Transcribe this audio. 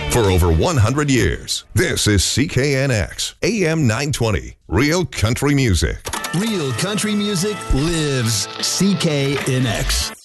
For over 100 years, this is CKNX, AM 920, Real Country Music. Real country music lives CKNX.